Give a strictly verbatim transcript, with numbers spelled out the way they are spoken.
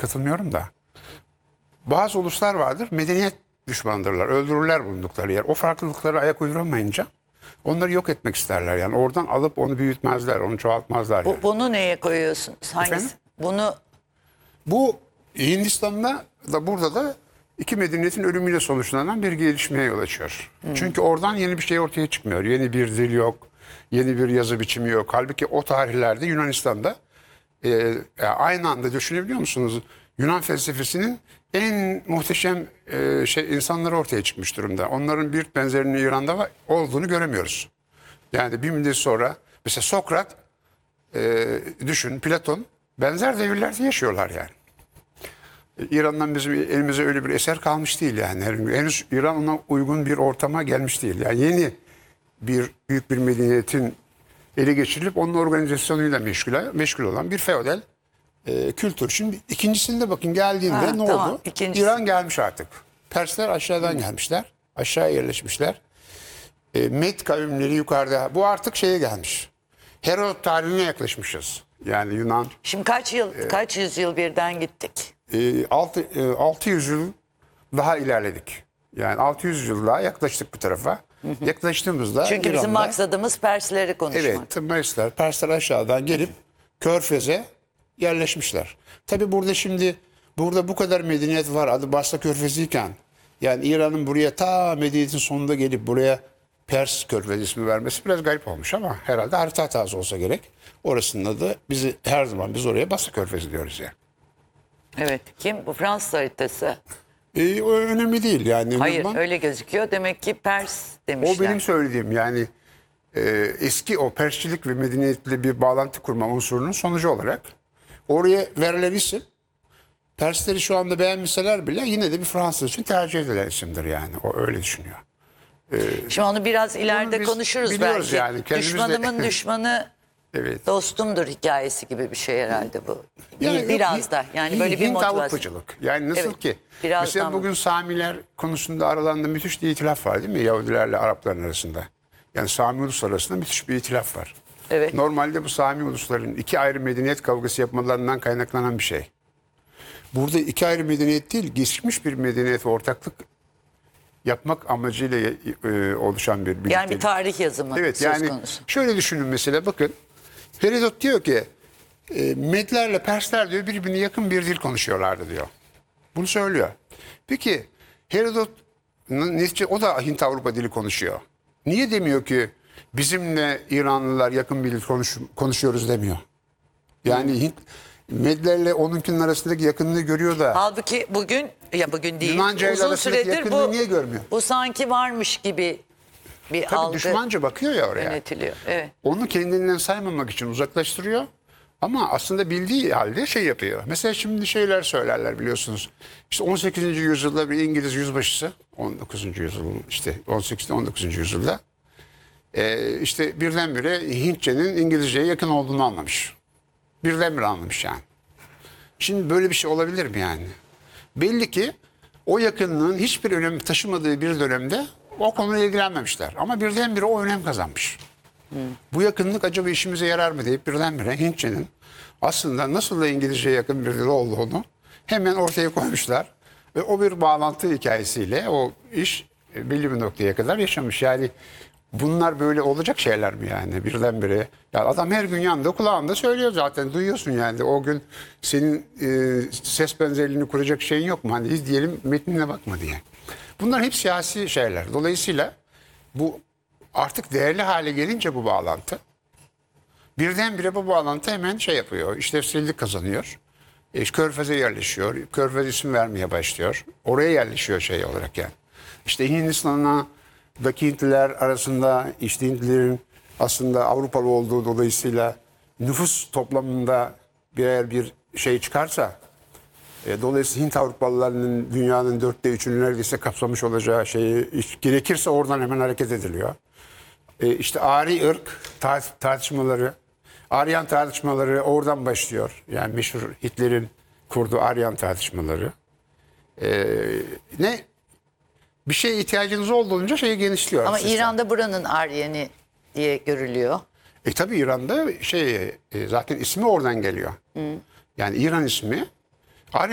katılmıyorum da. Bazı uluslar vardır, medeniyet düşmanıdırlar, öldürürler bulundukları yer. O farklılıklara ayak uyduramayınca onları yok etmek isterler. Yani oradan alıp onu büyütmezler, onu çoğaltmazlar. Bu, Yani. bunu neye koyuyorsunuz? Hangisi? Efendim? Bunu Bu Hindistan'da da burada da iki medeniyetin ölümüyle sonuçlanan bir gelişmeye yol açıyor. Hmm. Çünkü oradan yeni bir şey ortaya çıkmıyor. Yeni bir dil yok, yeni bir yazı biçimi yok. Halbuki o tarihlerde Yunanistan'da e, aynı anda düşünebiliyor musunuz? Yunan felsefesinin en muhteşem e, şey insanları ortaya çıkmış durumda. Onların bir benzerinin İran'da var, olduğunu göremiyoruz. Yani bir müddet sonra mesela Sokrat, e, düşün, Platon benzer devirlerde yaşıyorlar yani. İran'dan bizim elimize öyle bir eser kalmış değil yani. Henüz İran ona uygun bir ortama gelmiş değil. Yani yeni bir büyük bir medeniyetin ele geçirilip onun organizasyonuyla meşgul, meşgul olan bir feodal e, kültür. Şimdi ikincisinde bakın geldiğinde Ha, ne tamam, oldu? ikincisi. İran gelmiş artık. Persler aşağıdan hmm. gelmişler. Aşağı yerleşmişler. E, Med kavimleri yukarıda. Bu artık şeye gelmiş. Herodot tarihine yaklaşmışız. Yani Yunan. Şimdi kaç yıl, e, kaç yüzyıl birden gittik? E, altı, e, altı yüz yıl daha ilerledik. Yani altı yüz yıl daha yaklaştık bu tarafa. Hı hı. Yaklaştığımızda çünkü İran'da, bizim maksadımız Persleri konuşmak. Evet, Persler, Persler aşağıdan gelip Körfez'e yerleşmişler. Tabi burada şimdi burada bu kadar medeniyet var adı Basra Körfezi'yken yani İran'ın buraya ta medeniyetin sonunda gelip buraya Pers Körfezi ismi vermesi biraz garip olmuş ama herhalde harita hatası olsa gerek. Orasının adı bizi her zaman biz oraya Basra Körfezi diyoruz yani. Evet. Kim? Bu Fransız haritası. E, o önemli değil yani. Hayır Normal. Öyle gözüküyor. Demek ki Pers demişler. O benim söylediğim yani e, eski o Persçilik ve medeniyetle bir bağlantı kurma unsurunun sonucu olarak oraya verilen isim Persleri şu anda beğenmişseler bile yine de bir Fransız için tercih edilen isimdir yani. O öyle düşünüyor. E, Şimdi onu biraz ileride biz konuşuruz belki. Yani, düşmanımın de... düşmanı evet. dostumdur hikayesi gibi bir şey herhalde bu. Yani, biraz yok, da yani Hint, böyle bir Hint motivasyon. Avrupacılık. Yani nasıl evet, ki birazdan... mesela bugün Samiler konusunda aralarında müthiş bir itilaf var değil mi? Yahudilerle Arapların arasında. Yani Sami ulus arasında müthiş bir itilaf var. Evet. Normalde bu Sami ulusların iki ayrı medeniyet kavgası yapmalarından kaynaklanan bir şey. Burada iki ayrı medeniyet değil, geçmiş bir medeniyet ve ortaklık yapmak amacıyla e, oluşan bir birliktelik. Yani bir tarih yazımı evet, söz yani konusu. Şöyle düşünün mesela bakın. Herodot diyor ki e, Medlerle Persler diyor birbirine yakın bir dil konuşuyorlardı diyor. Bunu söylüyor. Peki Herodot netice o da Hint Avrupa dili konuşuyor. Niye demiyor ki bizimle İranlılar yakın bir dil konuş, konuşuyoruz demiyor. Yani hmm. Hint Medlerle onunkinin arasındaki yakınlığı görüyor da. Halbuki bugün ya bugün değil. Yunanca ile arasındaki yakınlığı bu, niye görmüyor? Bu sanki varmış gibi bir Tabii algı. düşmanca bakıyor ya oraya. Yönetiliyor. Evet. Onu kendinden saymamak için uzaklaştırıyor. Ama aslında bildiği halde şey yapıyor. Mesela şimdi şeyler söylerler biliyorsunuz. İşte on sekizinci yüzyılda bir İngiliz yüzbaşısı, on dokuzuncu yüzyıl işte on sekizinci on dokuzuncu yüzyılda e, işte birdenbire Hintçenin İngilizceye yakın olduğunu anlamış. Birdenbire anlamış yani. Şimdi böyle bir şey olabilir mi yani? Belli ki o yakınlığın hiçbir önem taşımadığı bir dönemde o konuyla ilgilenmemişler. Ama birdenbire o önem kazanmış. Hmm. Bu yakınlık acaba işimize yarar mı deyip birdenbire Hintçenin aslında nasıl da İngilizceye yakın bir dil olduğunu hemen ortaya koymuşlar. Ve o bir bağlantı hikayesiyle o iş belli bir noktaya kadar yaşamış. Yani bunlar böyle olacak şeyler mi yani birdenbire? Ya adam her gün yanında kulağında söylüyor zaten duyuyorsun yani. O gün senin e, ses benzerliğini kuracak şeyin yok mu? Hani izleyelim metnine bakma diye. Bunlar hep siyasi şeyler. Dolayısıyla bu artık değerli hale gelince bu bağlantı birdenbire bu bağlantı hemen şey yapıyor. İşlevsellik kazanıyor. E, Körfez'e yerleşiyor. Körfez isim vermeye başlıyor. Oraya yerleşiyor şey olarak yani. İşte Hindistan'daki Hintliler arasında işte Hintlilerin aslında Avrupalı olduğu dolayısıyla nüfus toplamında birer bir şey çıkarsa e, dolayısıyla Hint Avrupalılarının dünyanın dörtte üçünü neredeyse kapsamış olacağı şeyi gerekirse oradan hemen hareket ediliyor. E, işte Ari ırk tartışmaları, Aryan tartışmaları oradan başlıyor. Yani meşhur Hitler'in kurduğu Aryan tartışmaları. E, ne? Bir şeye ihtiyacınız olduğunca şeyi genişliyor. Ama sistem. İran'da buranın Aryeni diye görülüyor. E tabi İran'da şey e, zaten ismi oradan geliyor. Hı. Yani İran ismi